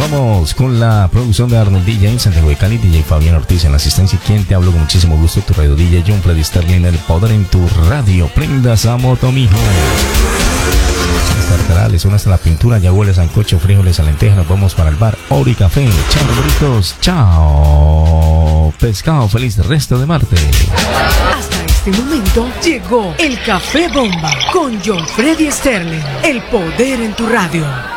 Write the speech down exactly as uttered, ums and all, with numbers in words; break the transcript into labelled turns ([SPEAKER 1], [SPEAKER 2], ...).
[SPEAKER 1] vamos con la producción de Arnold D J en Santiago de Cali, D J Fabián Ortiz en la asistencia. Quien te hablo con muchísimo gusto, tu radio D J John Freddy Sterling, el poder en tu radio. Prenda esa moto, mijo. Tartarales, unas a la pintura, ya huele sancocho, frijoles a lentejas. Nos vamos para el bar Ori Café. Chao, burritos. Chao, pescado. Feliz resto de martes.
[SPEAKER 2] Hasta este momento llegó el Café Bomba con John Freddy Sterling, el poder en tu radio.